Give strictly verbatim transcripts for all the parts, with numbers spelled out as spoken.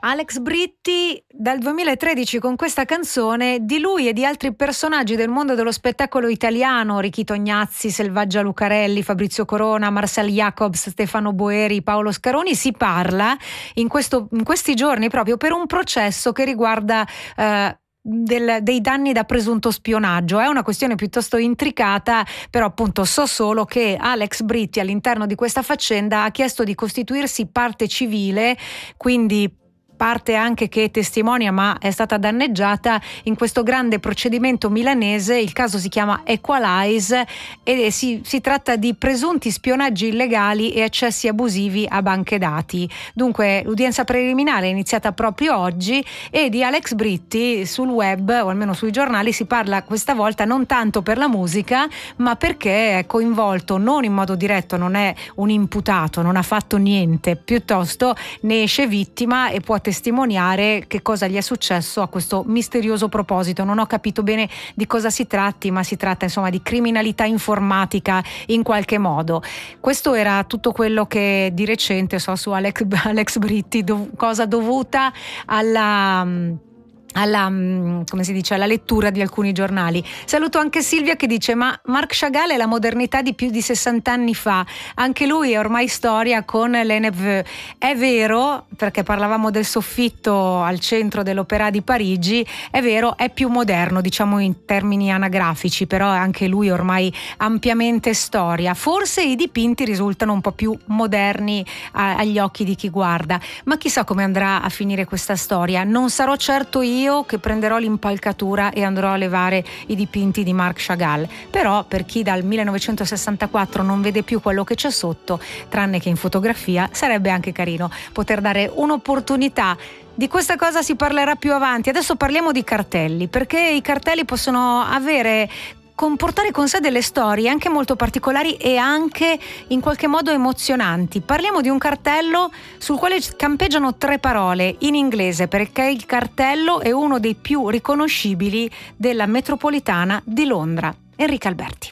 Alex Britti dal duemilatredici con questa canzone di lui e di altri personaggi del mondo dello spettacolo italiano, Ricky Tognazzi, Selvaggia Lucarelli, Fabrizio Corona, Marcel Jacobs, Stefano Boeri, Paolo Scaroni, si parla in, questo, in questi giorni proprio per un processo che riguarda eh, Del, dei danni da presunto spionaggio. È una questione piuttosto intricata, però appunto so solo che Alex Britti all'interno di questa faccenda ha chiesto di costituirsi parte civile, quindi parte anche che testimonia ma è stata danneggiata in questo grande procedimento milanese. Il caso si chiama Equalize e si, si tratta di presunti spionaggi illegali e accessi abusivi a banche dati. Dunque l'udienza preliminare è iniziata proprio oggi e di Alex Britti sul web o almeno sui giornali si parla questa volta non tanto per la musica ma perché è coinvolto non in modo diretto, non è un imputato, non ha fatto niente, piuttosto ne esce vittima e può testimoniare che cosa gli è successo a questo misterioso proposito. Non ho capito bene di cosa si tratti, ma si tratta insomma di criminalità informatica in qualche modo. Questo era tutto quello che di recente so su Alex, Alex Britti, dov- cosa dovuta alla alla, come si dice, alla lettura di alcuni giornali. Saluto anche Silvia che dice: ma Marc Chagall è la modernità di più di sessanta anni fa, anche lui è ormai storia con Les Neveux. È vero, perché parlavamo del soffitto al centro dell'Opéra di Parigi, è vero, è più moderno, diciamo in termini anagrafici, però anche lui ormai ampiamente storia. Forse i dipinti risultano un po' più moderni a, agli occhi di chi guarda, ma chissà come andrà a finire questa storia. Non sarò certo io che prenderò l'impalcatura e andrò a levare i dipinti di Marc Chagall, però per chi dal millenovecentosessantaquattro non vede più quello che c'è sotto, tranne che in fotografia, sarebbe anche carino poter dare un'opportunità. Di questa cosa si parlerà più avanti. Adesso parliamo di cartelli, perché i cartelli possono avere comportare con sé delle storie anche molto particolari e anche in qualche modo emozionanti. Parliamo di un cartello sul quale campeggiano tre parole in inglese, perché il cartello è uno dei più riconoscibili della metropolitana di Londra. Enrica Alberti.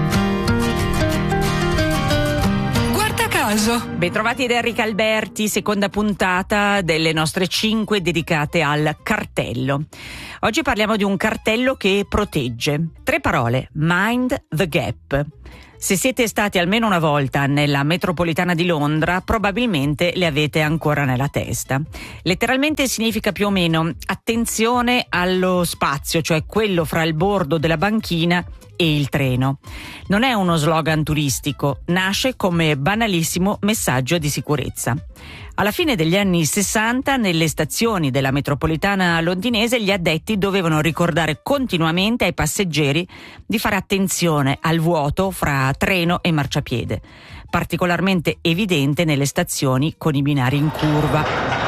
Bentrovati da Enrica Alberti, seconda puntata delle nostre cinque dedicate al cartello. Oggi parliamo di un cartello che protegge. Tre parole: Mind the Gap. Se siete stati almeno una volta nella metropolitana di Londra, probabilmente le avete ancora nella testa. Letteralmente significa più o meno attenzione allo spazio, cioè quello fra il bordo della banchina e il treno. Non è uno slogan turistico, nasce come banalissimo messaggio di sicurezza. Alla fine degli anni sessanta, nelle stazioni della metropolitana londinese, gli addetti dovevano ricordare continuamente ai passeggeri di fare attenzione al vuoto fra treno e marciapiede, particolarmente evidente nelle stazioni con i binari in curva.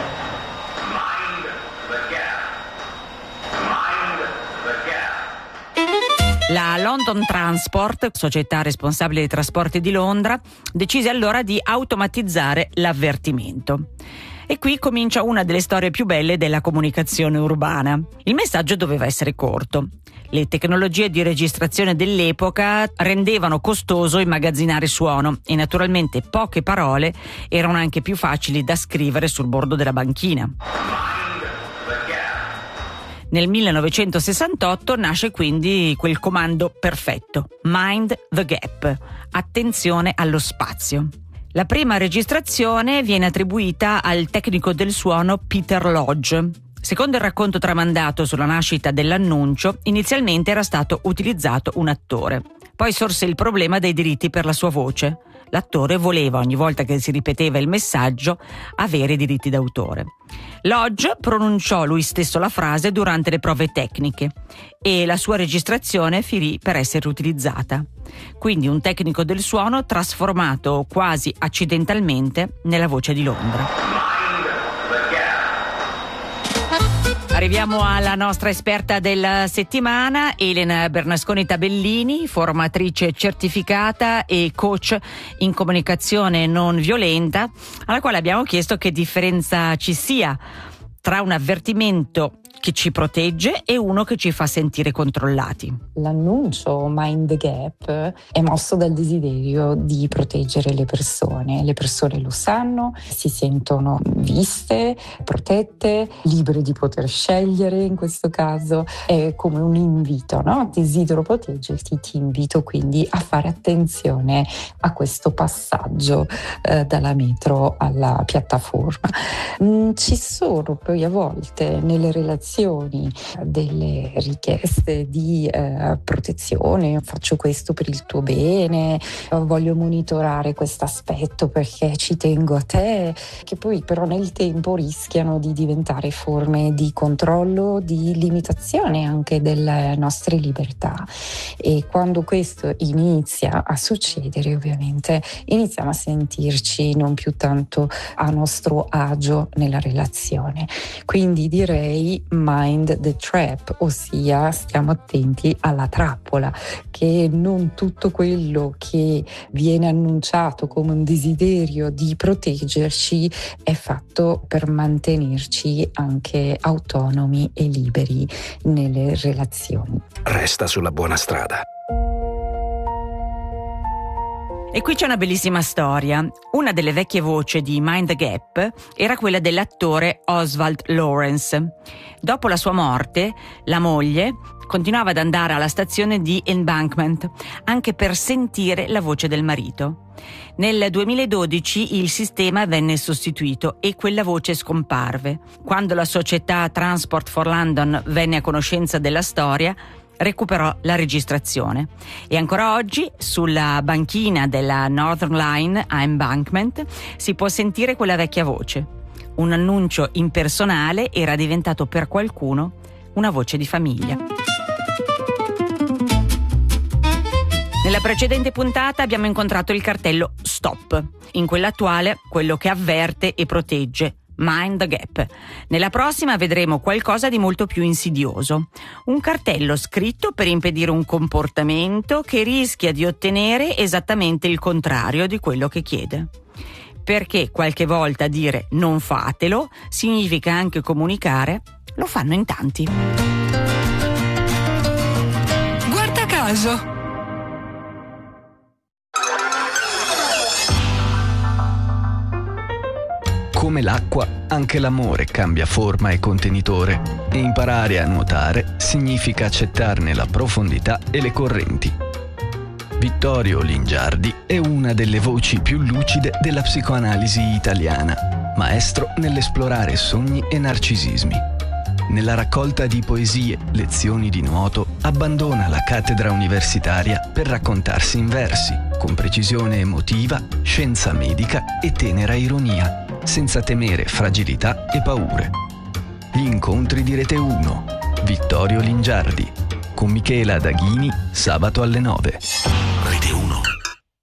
La London Transport, società responsabile dei trasporti di Londra, decise allora di automatizzare l'avvertimento. E qui comincia una delle storie più belle della comunicazione urbana. Il messaggio doveva essere corto. Le tecnologie di registrazione dell'epoca rendevano costoso immagazzinare suono e naturalmente poche parole erano anche più facili da scrivere sul bordo della banchina. Nel millenovecentosessantotto nasce quindi quel comando perfetto: Mind the Gap, attenzione allo spazio. La prima registrazione viene attribuita al tecnico del suono Peter Lodge. Secondo il racconto tramandato sulla nascita dell'annuncio, inizialmente era stato utilizzato un attore. Poi sorse il problema dei diritti per la sua voce. L'attore voleva, ogni volta che si ripeteva il messaggio, avere i diritti d'autore. Lodge pronunciò lui stesso la frase durante le prove tecniche e la sua registrazione finì per essere utilizzata. Quindi un tecnico del suono trasformato quasi accidentalmente nella voce di Londra. Arriviamo alla nostra esperta della settimana, Elena Bernasconi Tabellini, formatrice certificata e coach in comunicazione non violenta, alla quale abbiamo chiesto che differenza ci sia tra un avvertimento che ci protegge e uno che ci fa sentire controllati. L'annuncio Mind the Gap è mosso dal desiderio di proteggere le persone. Le persone lo sanno, si sentono viste, protette, libere di poter scegliere. In questo caso è come un invito, no? Desidero proteggerti, ti invito quindi a fare attenzione a questo passaggio eh, dalla metro alla piattaforma. Mm, ci sono poi a volte nelle relazioni delle richieste di eh, protezione, faccio questo per il tuo bene, voglio monitorare questo aspetto perché ci tengo a te, che poi però nel tempo rischiano di diventare forme di controllo, di limitazione anche delle nostre libertà. E quando questo inizia a succedere, ovviamente iniziamo a sentirci non più tanto a nostro agio nella relazione. Quindi direi mind the trap, ossia stiamo attenti alla trappola, che non tutto quello che viene annunciato come un desiderio di proteggerci è fatto per mantenerci anche autonomi e liberi nelle relazioni. Resta sulla buona strada. E qui c'è una bellissima storia. Una delle vecchie voci di Mind the Gap era quella dell'attore Oswald Lawrence. Dopo la sua morte, la moglie continuava ad andare alla stazione di Embankment anche per sentire la voce del marito. Nel duemiladodici il sistema venne sostituito e quella voce scomparve. Quando la società Transport for London venne a conoscenza della storia, recuperò la registrazione e ancora oggi sulla banchina della Northern Line a Embankment si può sentire quella vecchia voce. Un annuncio impersonale era diventato per qualcuno una voce di famiglia. Nella precedente puntata abbiamo incontrato il cartello Stop, in quella attuale quello che avverte e protegge. Mind the Gap. Nella prossima vedremo qualcosa di molto più insidioso. Un cartello scritto per impedire un comportamento che rischia di ottenere esattamente il contrario di quello che chiede. Perché qualche volta dire non fatelo significa anche comunicare lo fanno in tanti. Guarda caso. Come l'acqua, anche l'amore cambia forma e contenitore, e imparare a nuotare significa accettarne la profondità e le correnti. Vittorio Lingiardi è una delle voci più lucide della psicoanalisi italiana, maestro nell'esplorare sogni e narcisismi. Nella raccolta di poesie Lezioni di nuoto abbandona la cattedra universitaria per raccontarsi in versi, con precisione emotiva, scienza medica e tenera ironia, senza temere fragilità e paure. Gli incontri di Rete uno, Vittorio Lingiardi, con Michela Daghini, sabato alle nove. Rete uno.